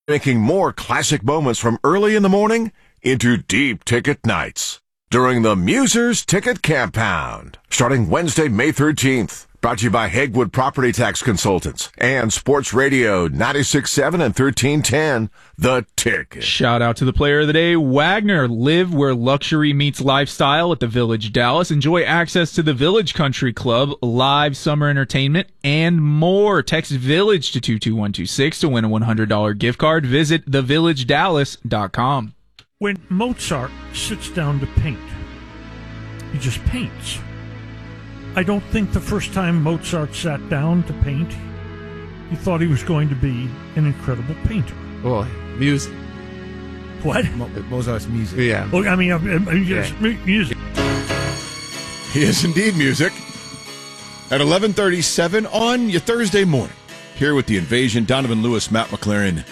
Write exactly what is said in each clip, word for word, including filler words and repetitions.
Making more classic moments from early in the morning into deep ticket nights during the Musers Ticket Compound, starting Wednesday, May thirteenth. Brought to you by Hegwood Property Tax Consultants and Sports Radio ninety-six point seven and thirteen ten, The Ticket. Shout out to the player of the day, Wagner. Live where luxury meets lifestyle at the Village Dallas. Enjoy access to the Village Country Club, live summer entertainment, and more. Text VILLAGE to two two one two six to win a one hundred dollars gift card. Visit the village dallas dot com. When Mozart sits down to paint, he just paints. I don't think the first time Mozart sat down to paint, he thought he was going to be an incredible painter. Well, music. What? Mo- Mozart's music. Yeah. Well, I mean, I mean just yeah. music. He is indeed music. At eleven thirty-seven on your Thursday morning, here with the Invasion, Donovan Lewis, Matt McLaren.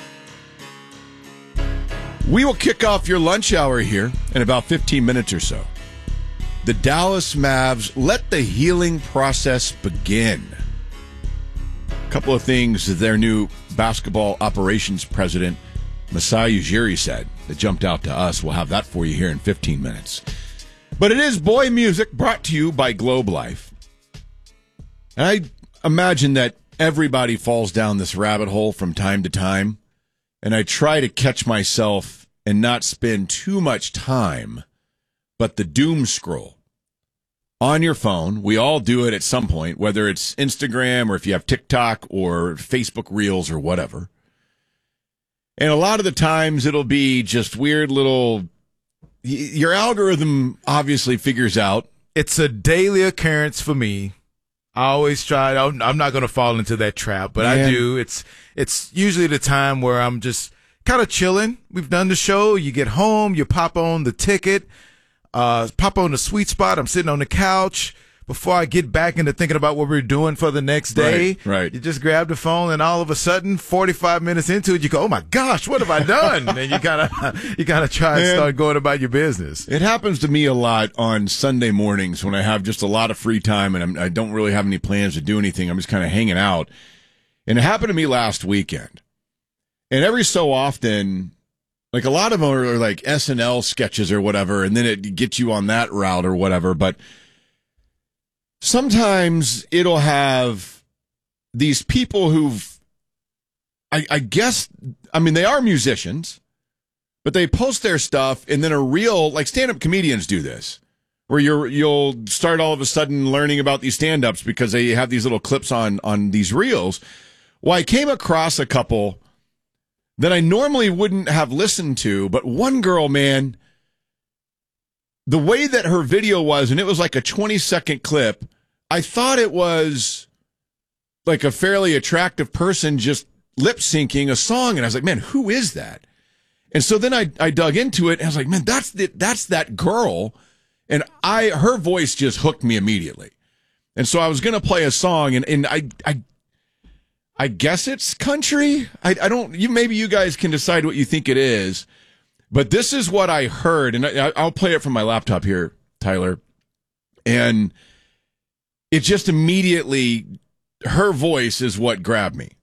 We will kick off your lunch hour here in about fifteen minutes or so. The Dallas Mavs, let the healing process begin. A couple of things that their new basketball operations president, Masai Ujiri, said that jumped out to us. We'll have that for you here in fifteen minutes. But it is Boy Music, brought to you by Globe Life. And I imagine that everybody falls down this rabbit hole from time to time, and I try to catch myself and not spend too much time. But the doom scroll on your phone, we all do it at some point, whether it's Instagram or if you have TikTok or Facebook Reels or whatever. And a lot of the times it'll be just weird little, your algorithm obviously figures out. It's a daily occurrence for me. I always try, I'm not going to fall into that trap, but Man. I do. It's, it's usually the time where I'm just kind of chilling. We've done the show. You get home, you pop on the ticket. Uh, pop on the sweet spot. I'm sitting on the couch. Before I get back into thinking about what we're doing for the next day, right, right. You just grab the phone, and all of a sudden, forty-five minutes into it, you go, "Oh my gosh, what have I done?" And you gotta, you gotta try and start going about your business. It happens to me a lot on Sunday mornings when I have just a lot of free time and I'm, I don't really have any plans to do anything. I'm just kind of hanging out, and it happened to me last weekend. And every so often, like a lot of them are like S N L sketches or whatever, and then it gets you on that route or whatever. But sometimes it'll have these people who've, I, I guess, I mean, they are musicians, but they post their stuff, and then a real, like stand-up comedians do this, where you're, you'll start all of a sudden learning about these stand-ups because they have these little clips on, on these reels. Well, I came across a couple that I normally wouldn't have listened to, but one girl, man, the way that her video was, and it was like a twenty-second clip, I thought it was like a fairly attractive person just lip-syncing a song, and I was like, man, who is that? And so then I, I dug into it, and I was like, man, that's the, that's that girl, and I her voice just hooked me immediately. And so I was going to play a song, and, and I... I I guess it's country. I, I don't. You maybe you guys can decide what you think it is, but this is what I heard, and I, I'll play it from my laptop here, Tyler. And it just immediately, her voice is what grabbed me.